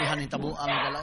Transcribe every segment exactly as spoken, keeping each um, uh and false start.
daghan ni tabo ang galay.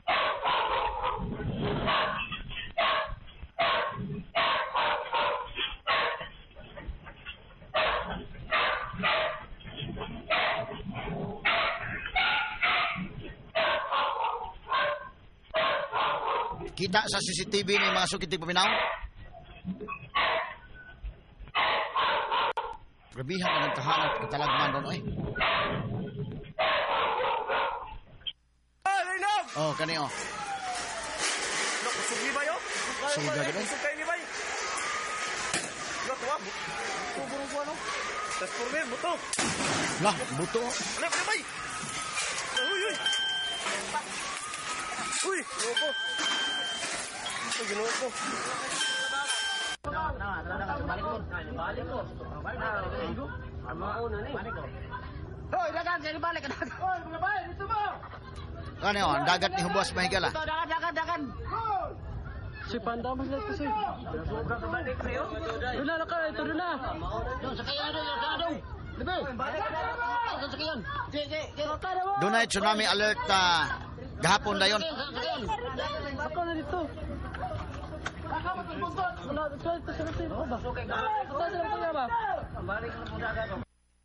Kita sa C C T V ni mga sukitig paminaw. Grabihan ang nagtahanap katalagman doon, oy. Oh, kani oh. No, sugi ba yo? Sugi ba yo? Sugi ni ba? Lo tuwa. Tuburo ko ano? Transformer buto. Lah, buto. Ano ba bay? Uy, uy. Uy, loko. Ito ginawa ko. Hoy, dagan, jadi balik ke dagan. Hoy, balik dito mo. Ano yun? Dagat ni Hubos Mahigala. Ito, dagan, dagan, dagan. Si Panda mas lihat kasi. Sobra ka balik sa'yo? Doon na ka, ito doon na. Doon, sakayan doon, sakayan doon. Libe. Doon, sakayan. Sige, sige. Doon ay tsunami alert na gahapon na yun. Ako na dito. Wala, ito, ito, ito, ito, ito, ba? Ito, ito, ito, ba? Balik mo muna agad.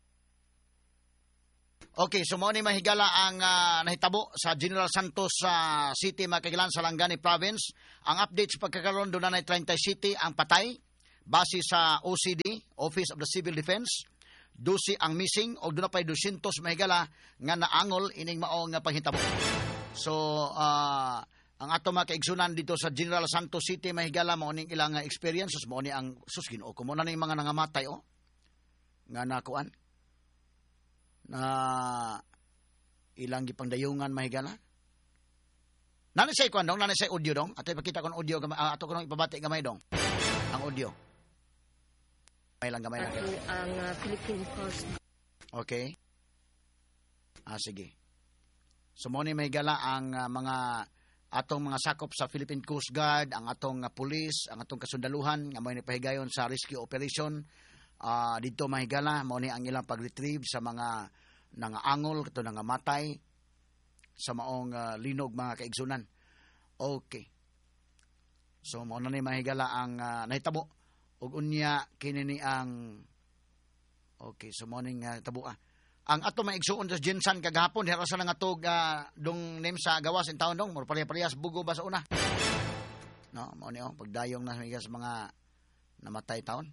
Okay, so mo ni Mahigala ang uh, nahitabo sa General Santos uh, City, Makigilan sa Langani Province. Ang update sa pagkakaroon doon na thirty City ang patay base sa O C D, Office of the Civil Defense. Dusi ang missing o doon na pa'y two hundred Mahigala nga naangol ining maong nga panghitabo. So, uh, ang ato mga kaigsunan dito sa General Santos City, Mahigala, mo ning ilang uh, experiences, mo ni ang suskin o kung mo na yung mga nangamatay o nga nakuan na ilang gipangdayungan Mahigala. Nani say kuan dong, nani say audio dong. Ato ipakita ko ng audio gamay, uh, ato ko nang ipabati gamay dong. Ang audio. May lang gamay lang. Ang, ang uh, Philippine Coast. Okay. Ah sige. So mo ni Mahigala ang uh, mga atong mga sakop sa Philippine Coast Guard, ang atong uh, police, ang atong kasundaluhan nga may nipahigayon sa rescue operation. Uh, dito Mahigala, mo ni ang ilang pag-retrieve sa mga nangaangol, kato nangamatay sa maong uh, linog mga kaigsunan. Okay. So mo na ni Mahigala ang uh, nahitabo ug unya kini ni ang okay, so mo ning uh, tabo ah. Ang ato maigsuon sa Jinsan kagahapon diha sa nangatog uh, dong name sa gawas in taon dong mo parehas bugo ba sa una. No, mo ni oh pagdayong na sa mga namatay taon.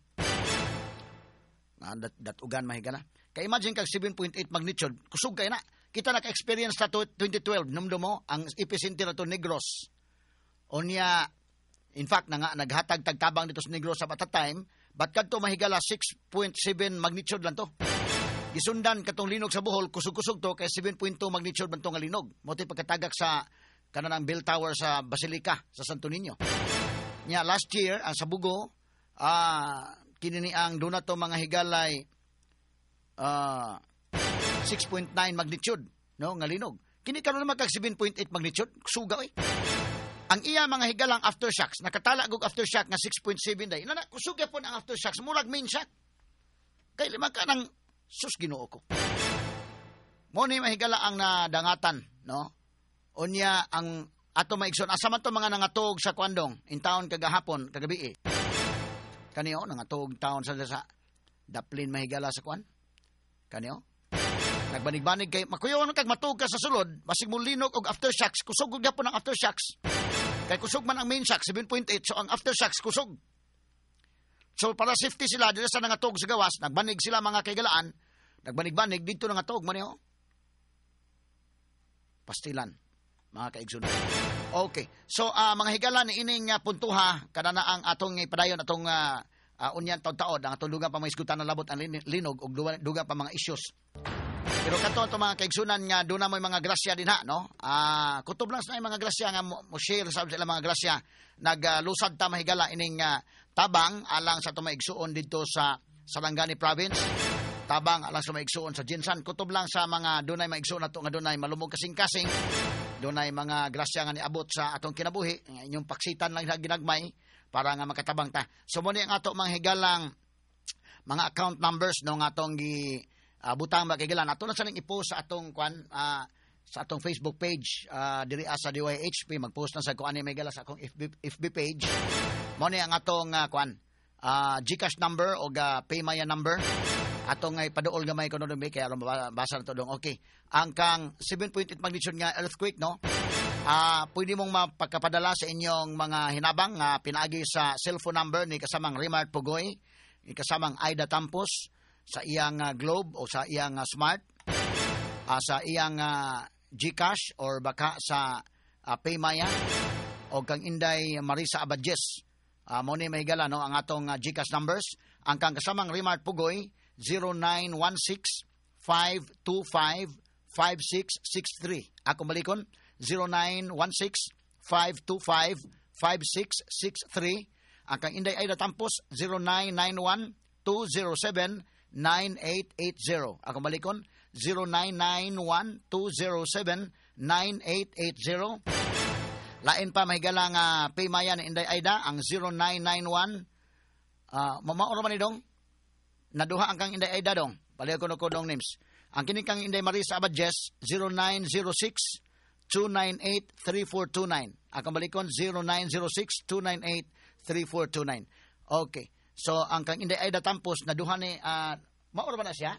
Uh, dat, dat ugan Mahigala. Kaya imagine kag seven point eight magnitude, kusog kay na. Kita naka-experience ta twenty twelve numdo mo ang epicenter to Negros. Onya in fact na nga naghatag tagtabang dito sa Negros sa that time, but kadto Mahigala six point seven magnitude lang to. Gisundan katong linog sa Bohol, kusog-kusog to kay seven point two magnitude man to nga linog. Mo tay pagkatagak sa kanang bell tower sa Basilica sa Santo Niño. Nya last year ang sa Bugo, ah uh, kini ang doon na to mga higalay uh, six point nine magnitude no nga linog. Kini karon naman kag seven point eight magnitude suga oy. Ang iya mga higalang aftershocks nakatala gog aftershock nga six point seven day. Nana kusuga pon ang aftershocks murag main shock. Kay lima ka nang sus Ginoo ko. Mo ni mahigala ang nadangatan no. Unya ang ato maigsoon asa man to mga nangatog sa kwandong in town kagahapon kagabi eh. Kaniyo nangatog taon sa sa Daplin Mahigala sa kwan. Kaniyo nagbanig-banig kay makuyaw man kag matug ka sa sulod basig mo linog og aftershocks kusog gud gyapon ang aftershocks. Kay kusog man ang main shock seven point eight so ang aftershocks kusog. So para safety sila dito sa nangatog sa gawas nagbanig sila mga kaigalaan nagbanig-banig dito nangatog man yo. Pastilan mga kaigsunan. Okay. So uh, mga higala ni ining uh, puntuha kada na ang atong ipadayon atong uh, uh, unyan taon-taon ang atong dugang pa mga isgutan na labot ang linog ug dugang pa mga issues. Pero kato ato mga kaigsunan nga do na may mga grasya din ha no. Ah uh, kutob lang sa mga grasya nga mo, mo share sa sila mga grasya naglusad uh, ta mahigala ining uh, tabang alang sa tumaigsuon dito sa Sarangani Province. Tabang alang sa maigsuon sa Jinsan kutob lang sa mga dunay maigsuon nato nga dunay malumog kasing-kasing. Dunay mga grasya nga niabot sa atong kinabuhi, inyong paksitan lang ginagmay para nga makatabang ta. So mo ni ang ato mga higalang mga account numbers no nga atong gi uh, butang makigalan ato na sa ning ipost sa atong kwan uh, sa atong Facebook page, uh, diri sa D Y H P, mag-post na sa kung ano may gala sa akong F B, F B page. Mo ni ang atong uh, kuan, uh, GCash number o uh, Paymaya number. Atong ngay paduol gamay ko no dumi kaya aron basa na to dong. Okay. Ang kang seven point eight magnitude nga earthquake, no? Ah, uh, pwede mong mapagkapadala sa inyong mga hinabang nga uh, pinaagi sa cellphone number ni kasamang Remart Pugoy, ni kasamang Aida Tampos sa iyang uh, Globe o sa iyang uh, Smart, uh, sa iyang uh, GCash or baka sa uh, Paymaya o kang Inday Marisa Abadjes. Uh, mo ni mahigala no ang atong uh, GCash numbers. Ang kang kasamang Remart Pugoy zero nine one six five two five five six six three. Ako malikon zero nine one six five two five five six six three. Ang kang Inday Aida Tampos zero nine nine one two zero seven nine eight eight zero. Ako malikon zero nine nine one two zero seven nine eight eight zero. Lain pa mahigala nga Paymaya ni Inday Aida ang zero nine nine one. Uh, mamaoro man ni dong. Naduha ang kang Inday Aida dong. Palayo ko no ko dong names. Ang kini kang Inday Marisa Abadjes zero nine zero six two nine eight three four two nine. Ako malikon zero nine zero six two nine eight three four two nine. Okay. So ang kang Inday Aida Tampos naduha ni uh, maoro ba na siya?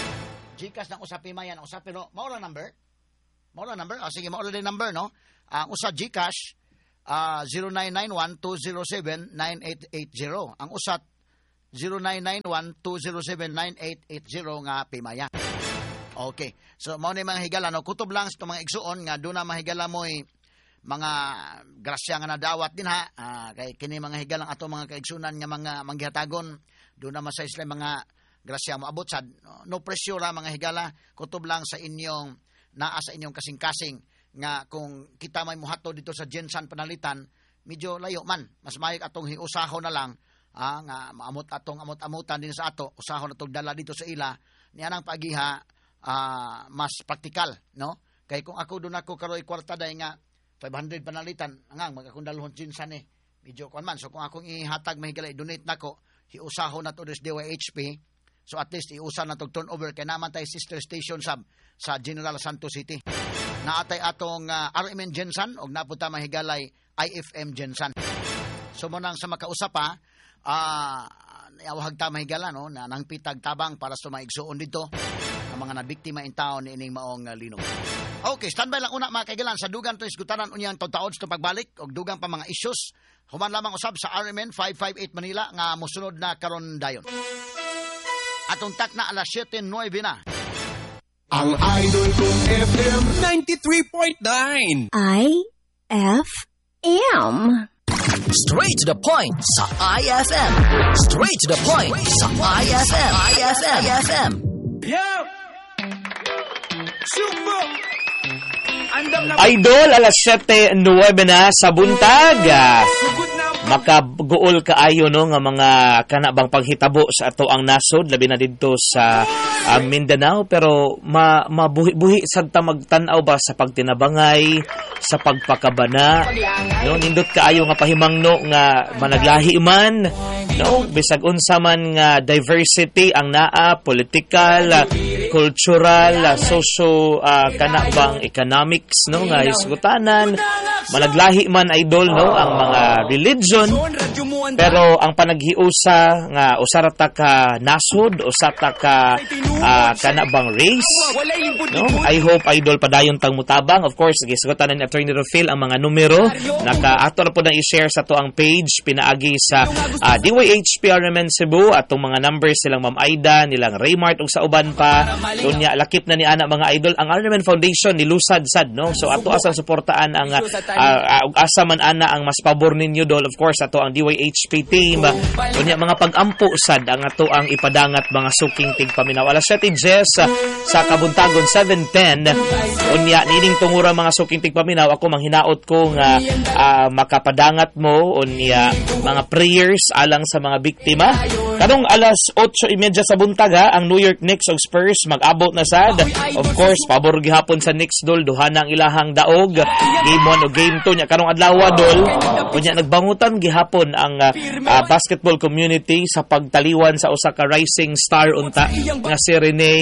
GCash ng usa Paymaya ng usa pero mao lang number. Mao lang number. Oh, sige, mao lang number no. Ang uh, usa GCash uh, zero nine nine one two zero seven nine eight eight zero. Ang usat zero nine nine one two zero seven nine eight eight zero nga Paymaya. Okay. So mao ni mga higala no, kutob lang sa mga igsuon nga do na mahigala moy mga grasya nga nadawat din ha. Uh, kay kini mga higalang ato mga kaigsunan nga mga manggihatagon do na masay sila mga grasya mo abot sad. No pressure ra mga higala, kutob lang sa inyong naa sa inyong kasing-kasing nga kung kita may muhato dito sa Jensan Panalitan, medyo layo man. Mas mayik atong hiusaho na lang ah, nga maamot atong amot-amutan din sa ato, usahon atong dala dito sa ila. Niya nang pagiha ah, mas praktikal, no? Kay kung ako doon ako karoy kwarta day nga five hundred Panalitan, ngang magakundalhon Jensan eh. Medyo kuan man. So kung akong ihatag mahigala i-donate nako, hiusaho na to des D Y H P. So at least iusan na itong turnover kay naman tayo sister station sab sa General Santos City. Naatay atong uh, R M N Jensan o napunta mahigalay I F M Jensan. So mo nang sa makausap pa, uh, awahag ta mahigala no, na nang pitag tabang para sa maigsuon dito ang mga nabiktima in town ni ining maong uh, linog. Okay, standby lang una mga kaigalan sa dugang to isgutanan unyang taon sa pagbalik og dugang pa mga issues. Human lamang usab sa R M N five five eight Manila nga mosunod na karon dayon. Atong tak na alas seven nine na. Ang idol kong F M ninety-three point nine. I F M. Straight to the point sa I F M. Straight to the point sa I F M. I F M. I F M. Yeah! Super! Idol, alas seven nine na sa buntag. Makaguol kaayo no nga mga kanabang paghitabo sa ato ang nasod labi na didto sa uh, Mindanao pero ma mabuhi-buhi sad ta magtan-aw ba sa pagtinabangay sa pagpakabana no nindot kaayo nga pahimangno nga managlahi man no bisag unsa man nga diversity ang naa political, cultural, socio uh, kanabang economics no nga isgutanan managlahi man idol no ang mga religion pero ang panaghiusa nga usara ta ka nasod usara ta ka uh, kanabang race no I hope idol padayon tang mutabang of course gisgutan ni Attorney Rufil ang mga numero naka-ato na po nang i-share sa to ang page pinaagi sa uh, D Y H P R M N Cebu atong mga numbers silang Ma'am Aida nilang Raymart ug sa uban pa dunya lakip na ni ana mga idol ang R M N Foundation nilusad sad no so ato asang suportaan ang uh, uh, asa man ana ang mas pabor ninyo dol of course ato ang D Y H P team unya mga pag-ampo sad ang ato ang ipadangat mga suking tigpaminaw alas seven Jess uh, sa kabuntagon seven ten unya nining tungura mga suking tigpaminaw ako manghinaot ko nga uh, makapadangat mo unya mga prayers alang sa mga biktima Karong alas eight thirty sa buntaga ang New York Knicks ug Spurs mag-abot na sad. Of course, pabor gihapon sa Knicks dol duha na ang ilahang daog. Game one o game two nya karong adlaw dol. Unya nagbangutan gihapon ang uh, uh, basketball community sa pagtaliwan sa usa ka rising star unta nga si Rene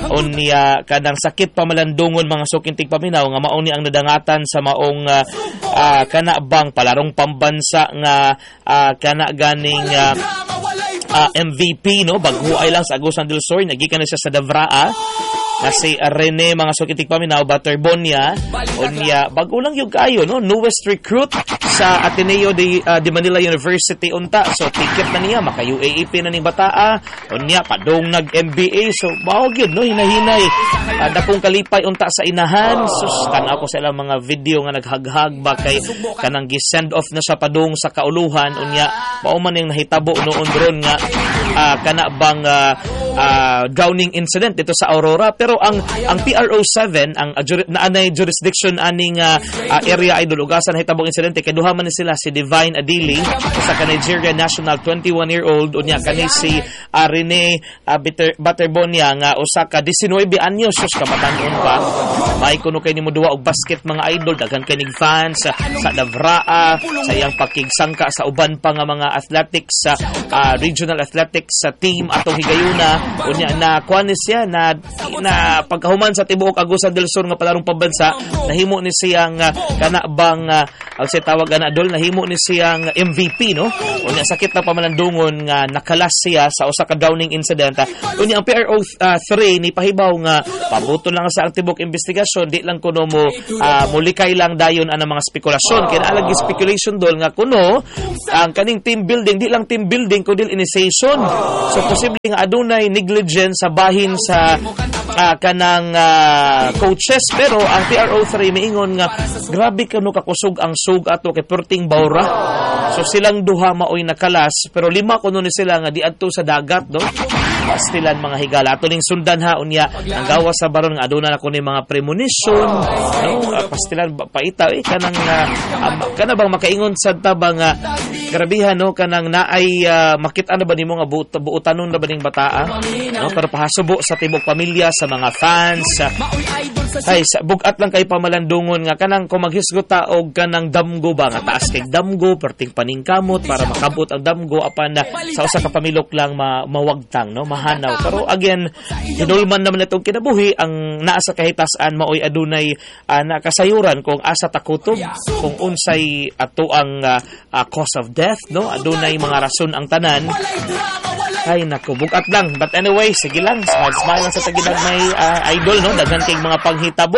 unya kanang sakit pamalandungon mga sukintig paminaw nga mao ni ang nadangatan sa maong uh, uh, kana bang palarong pambansa nga uh, kana ganing uh, uh, M V P no baghuay lang sa Agusan del Sur nagikan na siya sa Davraa na si Rene mga sukitig paminaw Baterbonia unya bago lang yung kayo no newest recruit sa Ateneo de, uh, de Manila University unta so ticket na niya maka U A A P na ning bataa unya padong nag M B A so mao gyud no hinahinay uh, dakong kalipay unta sa inahan sus tan-aw ko sa ilang mga video nga naghaghag ba kay kanang gi-send off na sa padong sa kauluhan unya mao man ning nahitabo noon ron nga uh, kana bang uh, uh, drowning incident dito sa Aurora pero ang ang P R O seven ang uh, juri, na anay jurisdiction aning uh, uh, area ay dulugasan hitabong insidente kay duha man sila si Divine Adili sa ka Nigeria national twenty-one year old unya kani si uh, Rene uh, Baterbonia nga usa ka nineteen anyos sus kabatanon pa may kuno kay nimo duwa og basket mga idol daghan kay ning fans uh, sa Davraa sa iyang pakigsangka sa uban pa nga mga athletics sa uh, regional athletics sa team atong higayuna unya na kuan siya na na pagkahuman sa tibuok Agusan del Sur nga palarong pambansa nahimo ni siyang uh, kana bang uh, ang siya tawag ana dol nahimo ni siyang M V P no unya sakit na pamalandungon nga nakalas siya sa usa ka drowning incident unya ang P R O three ni pahibaw nga pabuto lang sa ang tibuok investigasyon di lang kuno mo uh, mulikay lang dayon ang mga spekulasyon kay nalag speculation dol nga kuno ang kaning team building di lang team building kundi initiation so posible nga adunay negligence sa bahin sa uh, kanang uh, coaches pero ang P R O three miingon nga grabe kano kakusog ang sug ato kay perting bawra so silang duha maoy nakalas pero lima kuno ni sila nga diadto sa dagat no pastilan mga higala ato ning sundan ha unya ang gawas sa baron nga aduna na kuno mga premonition no uh, pastilan paita eh kanang uh, um, kana bang makaingon sa tabang nga uh, grabihan no kanang naay uh, makita na ba nimo nga buot buotanon na ba ning bataa no pero pahasubo sa tibok pamilya sa mga fans uh, ay sa bugat lang kay pamalandungon nga kanang kung maghisgot ta og kanang damgo ba nga taas kay damgo perting paningkamot para makabot ang damgo apan na sa usa ka pamilok lang ma, mawagtang no mahanaw pero again hinulman naman itong kinabuhi ang naa sa kahitasan maoy adunay uh, nakasayuran kung asa takutob kung unsay ato ang uh, uh, cause of death no adunay mga rason ang tanan ay naku bugat lang but anyway sige lang smile smile lang sa tagilang may uh, idol no daghan kay mga panghitabo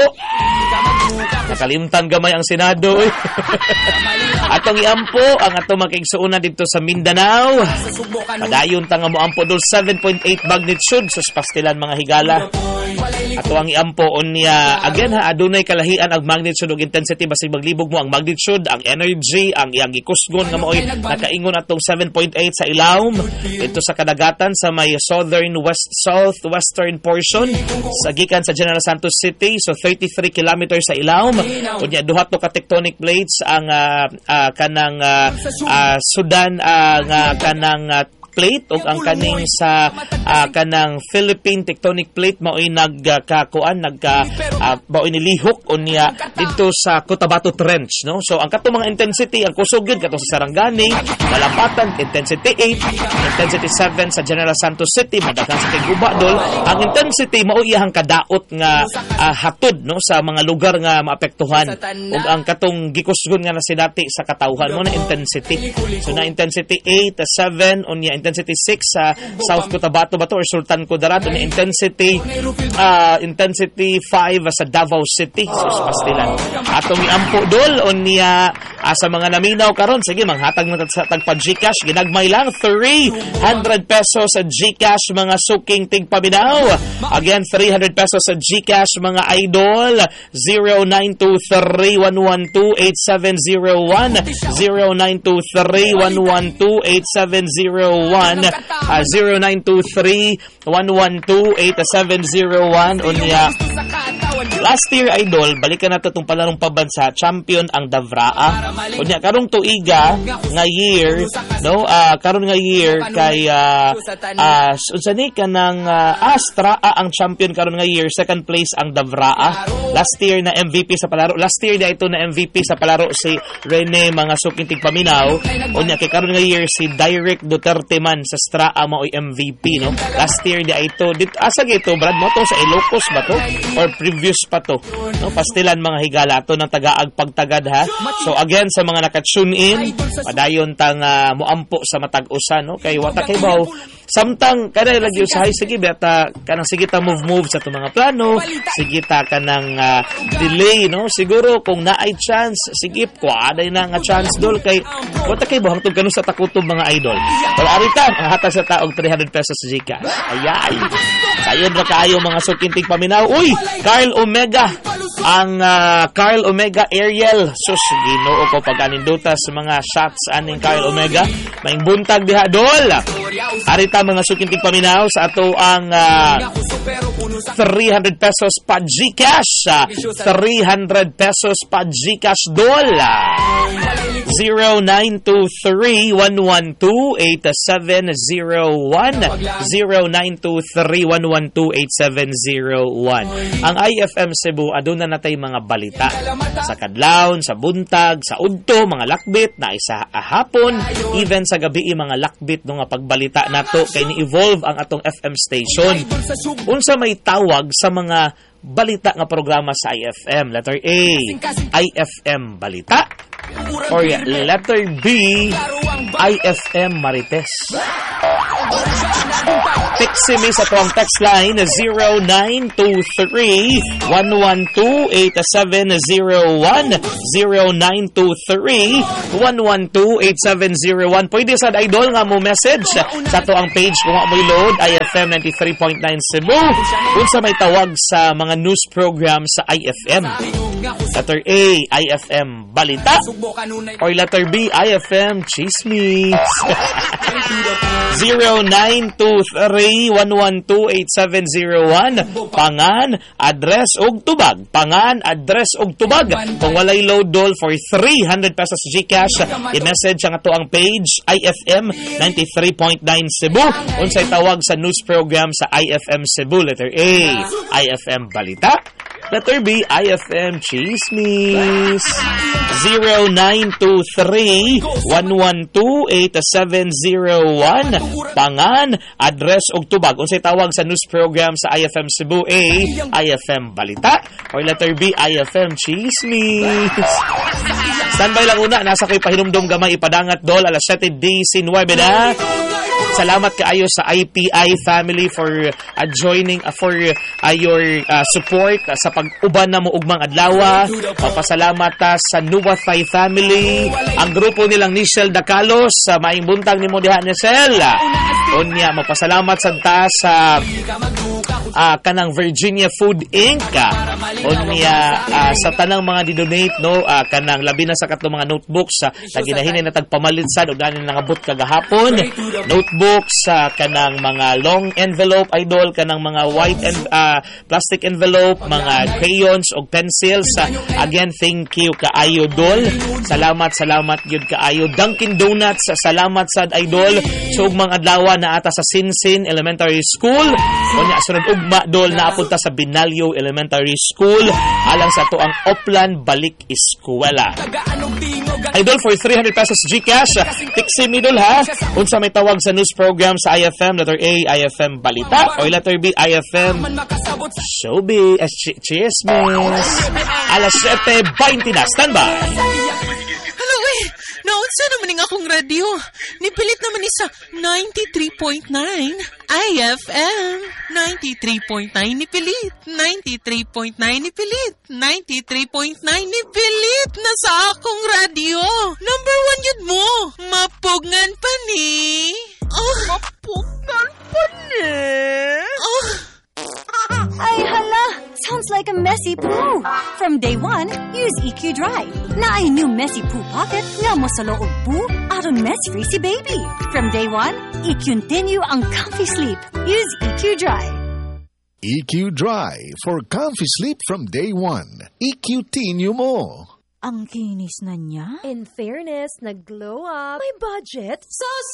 nakalimtan gamay ang Senado eh. Atong iampo ang ato makigsuunan dito sa Mindanao padayon ta nga moampo dol seven point eight magnitude sus pastilan mga higala ato ang iampo unya again ha adunay kalahian ang magnitude ug intensity basig maglibog mo ang magnitude ang energy ang iyang gikusgon nga maoy nakaingon atong seven point eight sa ilawom dito sa kadagatan sa may southern west southwestern portion sa gikan sa General Santos City so thirty-three kilometers sa ilawom unya duha to ka tectonic plates ang uh, uh, kanang uh, uh, Sudan uh, nga kanang uh, plate o ang kaning sa uh, kanang Philippine tectonic plate mao'y nagkakuan nagka uh, mao'y nilihok unya dito sa Cotabato Trench no so ang katong mga intensity ang kusog yun katong sa Sarangani Malapatan intensity eight intensity seven sa General Santos City madagan sa Tiguba dol ang intensity mao'y iyang kadaot nga uh, hatod no sa mga lugar nga maapektuhan ug ang katong gikusgon nga na sinati sa katawhan mo na intensity so na intensity eight seven unya intensity six sa uh, South Cotabato ba to or Sultan Kudarat na intensity uh, intensity five uh, sa Davao City so pastilan atong iampo dol unya uh, sa mga naminaw karon sige manghatag na sa tagpa GCash ginagmay lang three hundred pesos sa GCash mga suking tigpaminaw again three hundred pesos sa GCash mga idol zero nine two three one one two eight seven zero one zero nine two three one one two eight seven zero one uh, zero nine two three one one two eight seven zero one unya Last year, Idol, balikan nato itong palarong pabansa, champion ang Davraa. Kunya, karong tuiga nga year, no, uh, karong nga year, kay, uh, uh, unsa ni ka ng uh, Astra, uh, ang champion karon nga year, second place ang Davraa. Last year na M V P sa palaro. Last year na ito na M V P sa palaro si Rene mga sukintig paminaw. Unya, kay karon nga year, si Direct Duterte man sa Straa mao'y M V P, no? Last year di ito, dit, asa gito, Brad, mo to sa Ilocos ba to? Or previous pa to? No, pastilan mga higala to ng tagaag pagtagad ha. So again sa mga naka-tune in, padayon tang uh, muampo sa matag-usa no kay wata kay baw samtang kada lagi usahay sige beta kanang sige ta move move sa to mga plano, sige ta kanang uh, delay no siguro kung naay chance sige ko aday na nga chance dol kay wata kay baw hangtod kanu sa takutob mga idol. Pero arita ang hatag sa taog three hundred pesos sa Gcash. Ayay. Sayon ra kaayo mga sukintig paminaw. Uy, Carl Omega ang uh, Carl Omega Ariel sus Ginoo ko pag-aninduta sa mga shots aning Carl Omega maing buntag diha dol arita mga sukintig paminaw sa ato ang uh, three hundred pesos pa Gcash uh, three hundred pesos pa Gcash dol zero nine two three one one two eight seven zero one zero nine two three one one two eight seven zero one. Ang I F M Cebu aduna natay mga balita sa kadlawon, sa buntag, sa udto, mga lakbit na isa hapon, even sa gabi mga lakbit no nga pagbalita nato kay ni-evolve ang atong F M station. Unsa may tawag sa mga balita nga programa sa I F M? Letter A, I F M Balita. Or letter B, I F M Marites. Text me sa tuwang text line zero nine two three one one two eight seven zero one zero nine two three one one two eight seven zero one. Pwede sa idol nga mo message sa tuwang page kung mo load I F M ninety-three point nine Cebu kung sa may tawag sa mga news program sa I F M. Letter A, I F M Balita. Or letter B, I F M Chismis. zero nine two three one one two eight seven zero one. Pangan, address ug tubag. Pangan, address ug tubag. Kung walay load dol for three hundred pesos Gcash, i-message ang ato ang page I F M ninety-three point nine Cebu. Unsay tawag sa news program sa I F M Cebu? Letter A, I F M Balita. Letter B, I F M Chismis. zero nine two three one one two eight seven zero one. Pangan, address ug tubag. Unsay tawag sa news program sa I F M Cebu? A, I F M Balita. Or letter B, I F M Chismis. Standby lang una, nasa ko'y pahinumdum gamay ipadangat dol alas seven nineteen na. Salamat kaayo sa I P I family for uh, joining uh, for uh, your uh, support uh, sa pag-uban na mo ugmang adlaw. Papasalamat uh, sa Nuwathay family, ang grupo nilang Nichelle Dacalos, sa uh, maing buntag nimo diha Nichelle. Unya mapasalamat sa ta sa uh, kanang Virginia Food Incorporated. Unya uh, sa tanang mga di-donate no uh, kanang labi na sa katong mga notebooks sa uh, ginahinay na tagpamalit sad ug ganin nangabot kagahapon. Notebooks sa uh, kanang mga long envelope idol, kanang mga white and uh, plastic envelope, mga crayons o pencils. Uh, again, thank you kaayo dol. Salamat, salamat gyud kaayo. Dunkin Donuts, salamat sad idol. So ug mga adlaw na ata sa Sinsin Elementary School. Unya sunod ugma dol na apunta sa Binalyo Elementary School alang sa to ang Oplan Balik Eskwela. Idol for three hundred pesos Gcash. Tiksi mi dol ha. Unsa may tawag sa news program sa I F M? Letter A, I F M Balita. Or letter B, I F M Showbiz. Uh, ch- Chismis. Alas seven twenty na. Standby. Hello eh. Naunsa naman ng akong radio. Nipilit naman ni sa ninety-three point nine. I F M ninety-three point nine nipilit. ninety-three point nine nipilit. ninety-three point nine nipilit na sa akong radio. Number one yun mo. Mapugngan pa ni. Oh. Mapugngan pa ni. Oh. Ay, hala! Sounds like a messy poo. From day one, use E Q Dry. Na ay new messy poo pocket nga mo sa loob poo, aron mess-free si baby. From day one, i-continue ang comfy sleep. Use E Q Dry. E Q Dry for comfy sleep from day one. E Q Tinyo mo. Ang kinis na niya. In fairness, nag-glow up. May budget. So